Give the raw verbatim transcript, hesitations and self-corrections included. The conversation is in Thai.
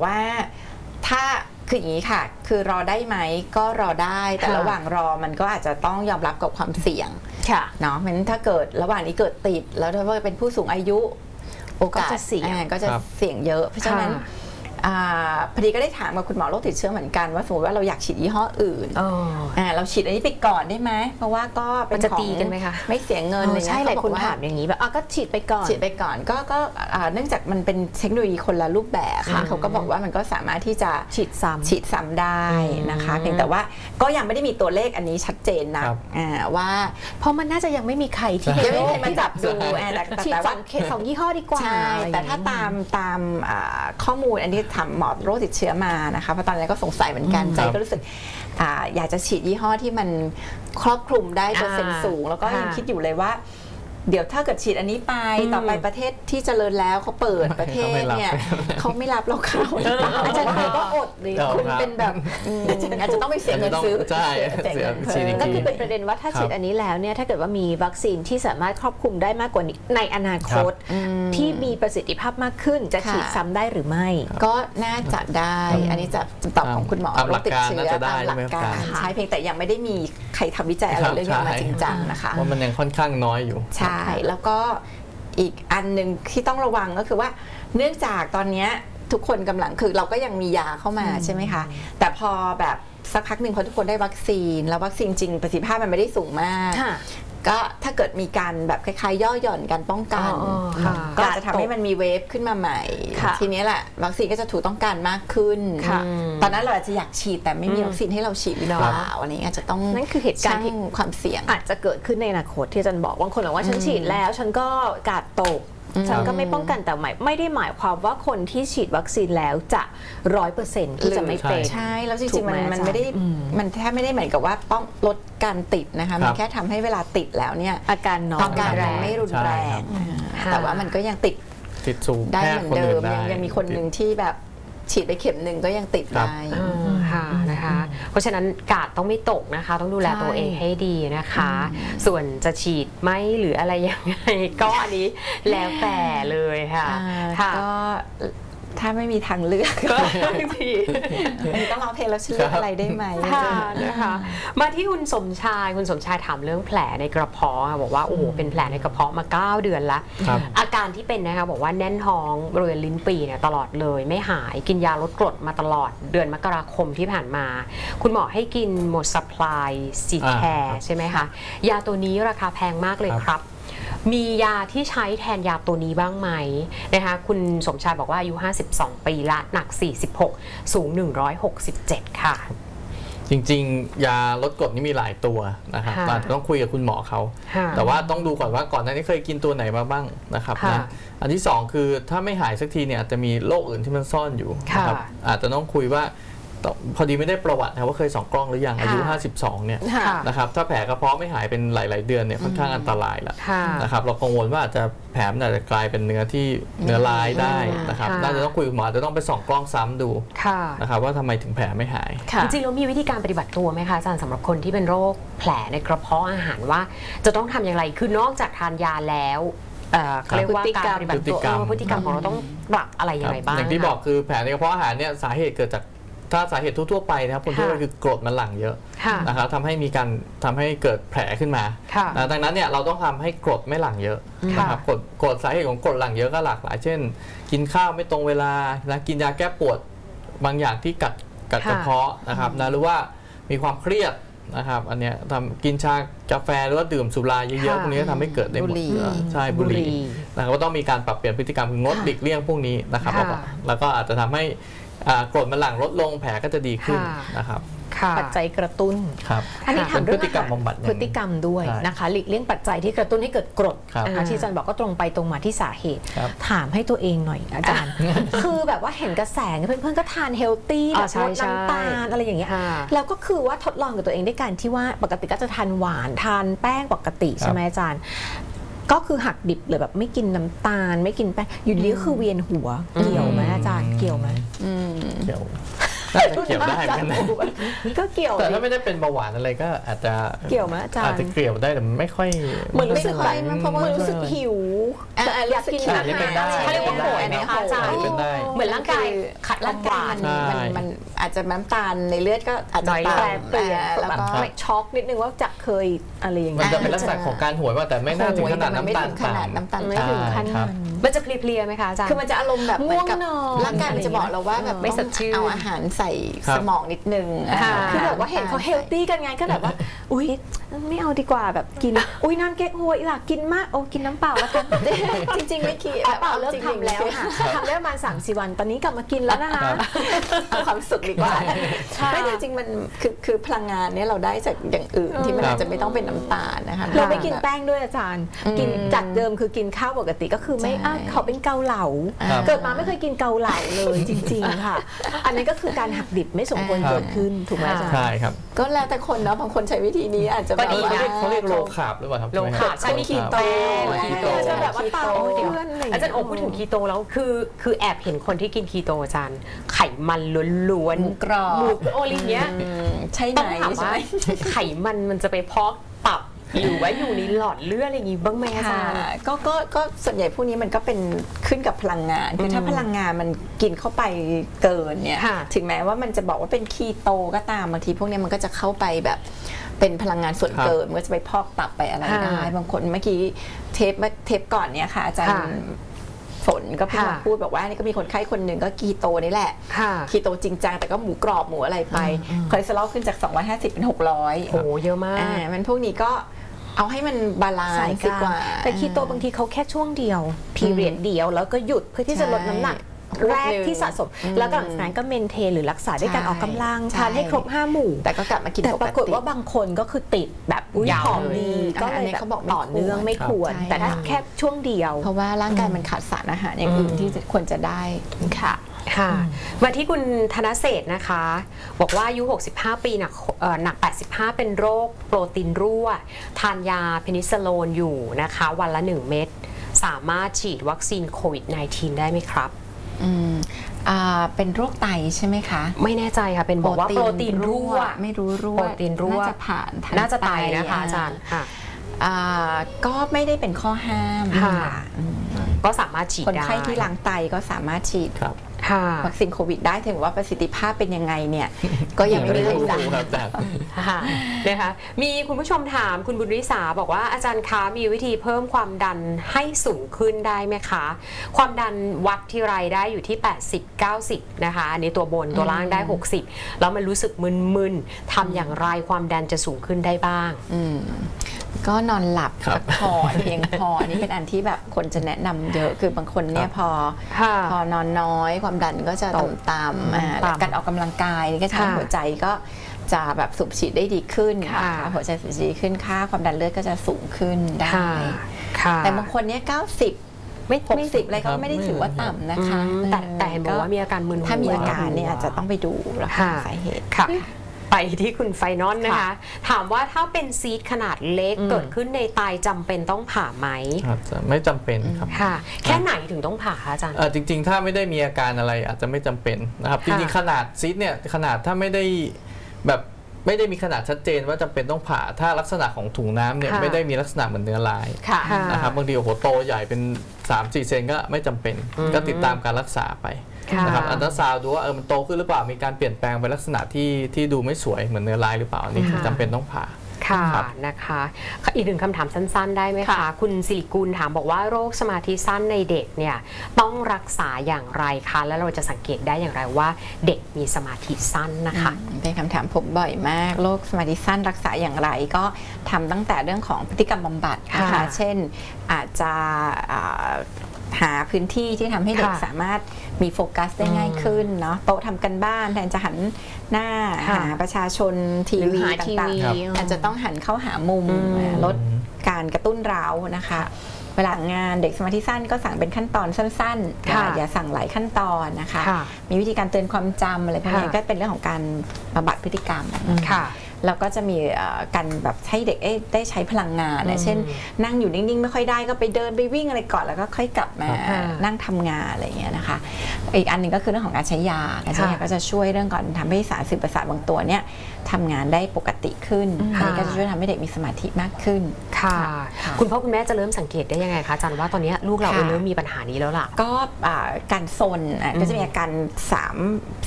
ว่าถ้าคืออย่างนี้ค่ะคือรอได้ไหมก็รอได้แต่ระหว่างรอมันก็อาจจะต้องยอมรับกับความเสี่ยงเนาะเพราะฉะนั้นถ้าเกิดระหว่างนี้เกิดติดแล้วถ้าเป็นผู้สูงอายุโอกาสจะเสี่ยงก็จะเสี่ยงเยอะเพราะฉะนั้นพอดีก็ได้ถามกับคุณหมอโรคติดเชื้อเหมือนกันว่าสมมติว่าเราอยากฉีดยี่ห้ออื่นเราฉีดอันนี้ไปก่อนได้ไหมเพราะว่าก็เป็นของไม่เสียเงินเลยใช่หลายคนถามอย่างนี้แบบอ๋อก็ฉีดไปก่อนฉีดไปก่อนก็ก็เนื่องจากมันเป็นเทคโนโลยีคนละรูปแบบเขาก็บอกว่ามันก็สามารถที่จะฉีดซ้ำฉีดซ้ำได้นะคะเพียงแต่ว่าก็ยังไม่ได้มีตัวเลขอันนี้ชัดเจนนะว่าเพราะมันน่าจะยังไม่มีใครที่ยังไม่มีใครมาจับดูแต่ฉีดสองเข็มสองยี่ห้อดีกว่าใช่แต่ถ้าตามตามข้อมูลอันนี้ทำหมอโรคติดเชื้อมานะคะเพราะตอนนี้ก็สงสัยเหมือนกันใจก็รู้สึกออยากจะฉีดยี่ห้อที่มันครอบคลุมได้เปอร์เซ็นต์สูงแล้วก็ยังคิดอยู่เลยว่าเดี๋ยวถ้าเกิดฉีดอันนี้ไปต่อไปประเทศที่เจริญแล้วเขาเปิดประเทศเนี่ยเขาไม่รับเราเข้าอาจารย์ก็อดเลยคุณเป็นแบบอาจจะต้องไปเสียเงินซื้อใช่ก็คือเป็นประเด็นว่าถ้าฉีดอันนี้แล้วเนี่ยถ้าเกิดว่ามีวัคซีนที่สามารถครอบคลุมได้มากกว่านี้ในอนาคตที่มีประสิทธิภาพมากขึ้นจะฉีดซ้ำได้หรือไม่ก็น่าจะได้อันนี้จะตอบของคุณหมอโรคติดเชื้อตามหลักการใช่เพียงแต่ยังไม่ได้มีใครทำวิจัยอะไรเรื่องนี้มาจริงจังนะคะว่ามันยังค่อนข้างน้อยอยู่ใช่แล้วก็อีกอันหนึ่งที่ต้องระวังก็คือว่าเนื่องจากตอนนี้ทุกคนกำลังคือเราก็ยังมียาเข้ามาใช่ไหมคะแต่พอแบบสักพักหนึ่งพอทุกคนได้วัคซีนแล้ววัคซีนจริงประสิทธิภาพมันไม่ได้สูงมากก็ถ้าเกิดมีการแบบคล้ายๆย่อหย่อนการป้องกันก็จะทำให้มันมีเวฟขึ้นมาใหม่ทีนี้แหละวัคซีนก็จะถูกต้องการมากขึ้นตอนนั้นเราอาจจะอยากฉีดแต่ไม่มีวัคซีนให้เราฉีดหรือเปล่าอันนี้อาจจะต้องนั่นคือเหตุการณ์ที่ความเสี่ยงอาจจะเกิดขึ้นในอนาคตที่อาจารย์บอกบางคนบอกว่าฉันฉีดแล้วฉันก็กาดตกฉันก็ไม่ป้องกันแต่หมายไม่ได้หมายความว่าคนที่ฉีดวัคซีนแล้วจะร้อยเปอร์เซ็นต์ที่จะไม่เป็นใช่แล้วจริงๆมันมันไม่ได้มันแทบไม่ได้เหมือนกับว่าป้องลดการติดนะคะมันแค่ทำให้เวลาติดแล้วเนี่ยอาการน้อยอาการแรงไม่รุนแรงแต่ว่ามันก็ยังติดติดสูงได้เหมือนเดิมยังยังมีคนหนึ่งที่แบบฉีดไปเข็มหนึ่งก็ยังติดได้ค่ะนะคะเพราะฉะนั้นกาดต้องไม่ตกนะคะต้องดูแลตัวเองให้ดีนะคะส่วนจะฉีดไหมหรืออะไรยังไงก็อันนี้แล้วแต่เลยค่ะก็ถ้าไม่มีทางเลือกก็ทีต้องร้องเพลงแล้วชื่ออะไรได้ไหมนะคะมาที่คุณสมชายคุณสมชายถามเรื่องแผลในกระเพาะบอกว่าโอ้โหเป็นแผลในกระเพาะมาเก้าเดือนละอาการที่เป็นนะคะบอกว่าแน่นท้องบริเวณลิ้นปี่เนี่ยตลอดเลยไม่หายกินยาลดกรดมาตลอดเดือนมกราคมที่ผ่านมาคุณหมอให้กินหมดซัพพลายซีแคร์ใช่ไหมคะยาตัวนี้ราคาแพงมากเลยครับมียาที่ใช้แทนยาตัวนี้บ้างไหมนะคะคุณสมชายบอกว่าอายุห้าสิบสองปีละหนักสี่สิบหกสูงหนึ่งร้อยหกสิบเจ็ดค่ะจริงๆยาลดกรดนี่มีหลายตัวนะครับอาจจะต้องคุยกับคุณหมอเขาแต่ว่าต้องดูก่อนว่าก่อนหน้านี้เคยกินตัวไหนมาบ้างนะครับนะอันที่สองคือถ้าไม่หายสักทีเนี่ยอาจจะมีโรคอื่นที่มันซ่อนอยู่นะครับอาจจะต้องคุยว่าพอดีไม่ได้ประวัตินะว่าเคยส่องกล้องหรือยังอายุห้าสิบสองเนี่ยนะครับถ้าแผลกระเพาะไม่หายเป็นหลายๆเดือนเนี่ยค่อนข้างอันตรายแล้วนะครับเรากังวลว่าอาจจะแผลมันอาจจะกลายเป็นเนื้อที่เนื้อร้ายได้นะครับน่าจะต้องคุยกับหมอจะต้องไปส่องกล้องซ้ำดูนะครับว่าทำไมถึงแผลไม่หายจริงๆแล้วมีวิธีการปฏิบัติตัวไหมคะอาจารย์สำหรับคนที่เป็นโรคแผลในกระเพาะอาหารว่าจะต้องทำอย่างไรคือนอกจากทานยาแล้วเรียกว่าการปฏิบัติตัวพฤติกรรมของเราต้องปรับอะไรยังไงบ้างอย่างที่บอกคือแผลในกระเพาะอาหารเนี่ยสาเหตุเกิดจากถ้าสาเหตุทั่วๆไปนะครับคนทั่วไปคือกรดมันหลั่งเยอะนะครับทำให้มีการทำให้เกิดแผลขึ้นมาดังนั้นเนี่ยเราต้องทำให้กรดไม่หลั่งเยอะนะครับกรดกรดสาเหตุของกรดหลั่งเยอะก็หลากหลายเช่นกินข้าวไม่ตรงเวลานะกินยาแก้ปวดบางอย่างที่กัดกัดกระเพาะนะครับนะหรือว่ามีความเครียดนะครับอันเนี้ยทำกินชากาแฟหรือว่าดื่มสุราเยอะๆพวกนี้ก็ทำให้เกิดได้หมดใช่บุหรี่นะครับก็ต้องมีการปรับเปลี่ยนพฤติกรรมคืองดหลีกเลี่ยงพวกนี้นะครับแล้วก็อาจจะทำให้กรดมันหลั่งลดลงแผลก็จะดีขึ้นนะครับปัจจัยกระตุ้นอันนี้ถามเรื่องพฤติกรรมบำบัดพฤติกรรมด้วยนะคะหลีกเลี่ยงปัจจัยที่กระตุ้นให้เกิดกรดนะคะที่อาจารย์บอกก็ตรงไปตรงมาที่สาเหตุถามให้ตัวเองหน่อยอาจารย์คือแบบว่าเห็นกระแสเพื่อนๆก็ทานเฮลตี้แบบลดน้ำตาลอะไรอย่างเงี้ยแล้วก็คือว่าทดลองกับตัวเองด้วยการที่ว่าปกติก็จะทานหวานทานแป้งปกติใช่ไหมอาจารย์ก็คือหักดิบเลยแบบไม่กินน้ำตาลไม่กินแป้งอยู่ดีก็คือเวียนหัวเกี่ยวไหมอาจารย์เกี่ยวไหมเกี่ยวน่าจะเกี่ยวได้เหมือนกันนะก็เกี่ยวแต่ถ้าไม่ได้เป็นเบาหวานอะไรก็อาจจะเกี่ยวไหมอาจารย์อาจจะเกี่ยวได้แต่ไม่ค่อยเหมือนรู้สึกไหแบบเพราะว่ารู้สึกหิวอยากกินอันนี้เป็นได้เขาเรียกว่าโหยไหมคะอาจารย์เป็นได้เหมือนร่างกายขัดร่างหวากายนมันมันมันอาจจะน้ำตาลในเลือดก็อาจจะน้อยลงแปรต่ำเปลี่ยนแล้วแบบก็ช็อกนิดนึงว่าจะเคยอะไรอย่างมันเงี้ยจะเป็นลักษณะของการหวยว่าแต่ไม่น่าถึงขนาดน้ำตาลขนาดน้ำตาลไม่ถึงขั้นครันั้บนมันจะเพลียๆไหมคะอาจารย์คือมันจะอารมณ์แบบเหมือนกับง่วงนอนร่างกายมันจะบอกเราว่าแบบไม่สดชื่นเอาอาหารใส่ครับสมองนิดนึงค่ะคือแบบว่าเห็นเขาเฮลตี้กันไงก็แบบว่า อุ๊ยไม่เอาดีกว่าแบบกิน อุ๊ยน้ำเก๊กฮวยอีหล่ะกินมากโอ้กินน้ำเปล่าแล้วกันจริงๆไม่คิดเอาเปล่าเลิกทำแล้วค่ะทำได้ประมาณสามสี่วันตอนนี้กลับมากินแล้วนะคะเอาความสุขดีกว่าค่ะไม่จริงๆมันคือคือพลังงานเนี่ยเราได้จากอย่างอื่นที่มันอาจจะไม่ต้องเป็นน้ำตาลนะคะเราไม่กินแป้งด้วยอาจารย์ กินจากเดิมคือกินข้าวปกติก็คือไม่ใช่อ่ะขอเป็นเกาเหลาครับเกิดมาไม่เคยกินเกาเหลาเลยจริงๆค่ะ อันนี้ก็คือการหักดิบไม่สมควรเกิดขึ้นถูกไหมอาจารย์ใช่ครับก็แล้วแต่คนเนาะบางคนใช้วิธีนี้อาจจะก็ดีแบบนะว่าเขาเรียกโลคาร์บหรือเปล่าครับโลคาร์บใช่มีคีโตคีโตจะแบบว่าเตาเพื่อนอะไรอย่างเงี้ยอาจารย์โอพูดถึงคีโตแล้วคือคือแอบเห็นคนที่กินคีโตอาจารย์ไขมันล้วนหมูกรอบหมูโอลิเนี้ยอืมใช่ไหต้มองถามใช่ว่าไหมไขมันมันจะไปพอกตับหรือว่าอยู่ในหลอดเลือดอะไรอย่างงี้บ้างไหมอาจาค่ะรย์ก็ก็ก็ส่วนใหญ่พวกนี้มันก็เป็นขึ้นกับพลังงานคือถ้าพลังงานมันกินเข้าไปเกินเนี่ยค่ะถึงแม้ว่ามันจะบอกว่าเป็นคีโตก็ตามบางทีพวกนี้มันก็จะเข้าไปแบบเป็นพลังงานส่วนเกินมันก็จะไปพอกตับไปอะไรได้ค่ะบางคนเมื่อกี้เทปเทปก่อนเนี่ยค่ะอาจารย์ค่ะฝนก็เพิ่งมาค่ะพูดบอกว่านี่ก็มีคนไข้คนหนึ่งก็คีโตนี่แหละค่ะคีโตจริงจังแต่ก็หมูกรอบหมูอะไรไปคอเลสเตอรอลขึ้นจากสองร้อยห้าสิบเป็นหกร้อยโอ้เยอะมากอ่ามันพวกนี้ก็เอาให้มันบาลานซ์ดีกว่าแต่คีโตบางทีเขาแค่ช่วงเดียว พีเรียดเดียวแล้วก็หยุดเพื่อที่จะลดน้ำหนัก แรกที่สะสม แล้วก็หลังจากนั้นก็เมนเทนหรือรักษาด้วยการใช่ออกกำลังใช่ทานให้ครบห้าหมู่แต่ก็กลับมากินแต่ปปรากฏว่าบางคนก็คือติดแบบอุ้ยยาวผอมเลยดีก็อันเลยนี้แบบเขาบอกต่อเนื่องไม่ไม่คคว วรรใช่แต่ถ้าแค่ช่วงเดียวเพราะว่าร่างกายมันขาดสารอาหารอย่างอื่นที่ควรจะได้ค่ะค่ะมาที่คุณธนเศรษฐ์นะคะ บอกว่าอายุ หกสิบห้า ปีหนักเอ่อหนัก แปดสิบห้า เป็นโรคโปรตีนรั่ว ทานยาเพนิซิลลินอยู่นะคะ วันละ หนึ่ง เม็ดสามารถฉีดวัคซีนโควิด สิบเก้า ได้ไหมครับอืมอ่าเป็นโรคไตใช่ไหมคะไม่แน่ใจค่ะ เป็นบอกว่าโปรตีนรั่วไม่รู้รั่วโปรตีนรั่วน่าจะผ่านทงน่าจะไตนะคะอาจารย์ค่ะอ่าก็ไม่ได้เป็นข้อห้ามค่ะอืมก็สามารถฉีดคนได้ไข้ที่ล้างไตก็สามารถฉีดครับค่ะวัคซีนโควิดได้ถึงว่าประสิทธิภาพเป็นยังไงเนี่ย ก็ยังไม่ได้รู้รู้ครับแต่ค่ะนะคะมีคุณผู้ชมถามคุณบุญริษาบอกว่าอาจารย์คะมีวิธีเพิ่มความดันให้สูงขึ้นได้ไหมคะ ความดันวัดที่ไรได้อยู่ที่ แปดสิบ เก้าสิบ นะคะอันนี้ตัวบนตัวล่างได้ หกสิบ แล้วมันรู้สึกมึนๆทำอย่างไรความดันจะสูงขึ้นได้บ้างอืมก็นอนหลับครับพักผ่อนเพียงพออันนี้เป็นอันที่แบบคนจะแนะนำเยอะคือบางคนเนี่ยพอค่ะพอนอนน้อยความดันก็จะตกต่ำๆอ่าต่ำแล้วการออกกำลังกายนี่ก็ทำให้ค่ะหัวใจก็จะแบบสูบฉีดได้ดีขึ้นค่ะนะคะหัวใจสูบฉีดดีขึ้นค่าความดันเลือดก็จะสูงขึ้นได้ค่ะค่ะแต่บางคนเนี่ยเก้าสิบไม่หกไม่สิบอะไรก็ไม่ได้ถือว่าต่ำนะคะอืมแต่เออแต่เห็นบอกว่ามีอาการมึนหัวถ้ามีอาการเนี่ยอาจจะต้องไปดูแล้วหาค่ะสาเหตุค่ะ ไปที่คุณไฟนอลนะคะค่ะถามว่าถ้าเป็นซีสขนาดเล็กเกิดขึ้นในไตจำเป็นต้องผ่าไหมอาจจะไม่จำเป็นครับค่ะ แค่ไหนถึงต้องผ่าคะอาจารย์เอ่อจริงๆ ถ้าไม่ได้มีอาการอะไรอาจจะไม่จำเป็นนะครับจค่ะริงๆ ขนาดซีสเนี่ยขนาดถ้าไม่ได้แบบไม่ได้มีขนาดชัดเจนว่าจำเป็นต้องผ่าถ้าลักษณะของถุงน้ำเนี่ยค่ะไม่ได้มีลักษณะเหมือนเนื้อลายค่ะค่ะนะครับบางทีโอ้โหโตใหญ่เป็น สามสี่ เซนก็ไม่จำเป็นอืมก็ติดตามการรักษาไปค่ะนะครับอัลตราซาวด์ดูว่าเออมันโตขึ้นหรือเปล่ามีการเปลี่ยนแปลงไปลักษณะที่ที่ดูไม่สวยเหมือนเนื้อลายหรือเปล่าอันนี่ค่ะจำเป็นต้องผ่าค่ะครับนะคะอีกหนึ่งคำถามสั้นๆได้ไหมคะค่ะคุณสิริกุลถามบอกว่าโรคสมาธิสั้นในเด็กเนี่ยต้องรักษาอย่างไรคะแล้วเราจะสังเกตได้อย่างไรว่าเด็กมีสมาธิสั้นนะคะอืมเป็นคำถามผมบ่อยมากโรคสมาธิสั้นรักษาอย่างไร ก็ทำตั้งแต่เรื่องของพฤติกรรมบำบัดนะคะค่ะเช่นอาจจะอ่าหาพื้นที่ที่ทำให้เด็กค่ะสามารถมีโฟกัสได้ง่ายขึ้นเนาะโต๊ะทำกันบ้านแทนจะหันหน้าค่ะหาประชาชนทีหรือวีหาตที่างวีๆอาจจะต้องหันเข้าหามุมอืมลดการกระตุ้นเร้านะคะ เวลางานเด็กสมาธิสั้นก็สั่งเป็นขั้นตอนสั้นๆค่ะอย่าสั่งหลายขั้นตอนนะคะค่ะมีวิธีการเตือนความจำอะไรพวกนี้ค่ะก็เป็นเรื่องของการบำบัดพฤติกรรมค่ะแล้วก็จะมีการแบบให้เด็กได้ใช้พลังงานเช่นนั่งอยู่นิ่งๆไม่ค่อยได้ก็ไปเดินไปวิ่งอะไรก่อนแล้วก็ค่อยกลับมานั่งทำงานอะไรอย่างเงี้ยนะคะอีกอันนึงก็คือเรื่องของการใช้ยาการใช้ยาก็จะช่วยเรื่องก่อนทำให้สารสื่อประสาทบางตัวเนี่ยทำงานได้ปกติขึ้นอันนี้ก็จะช่วยทำให้เด็กมีสมาธิมากขึ้นค่ะคุณพ่อคุณแม่จะเริ่มสังเกตได้ยังไงคะอาจารย์ว่าตอนนี้ลูกเราเริ่มมีปัญหานี้แล้วล่ะก็การซนก็จะมีอาการสาม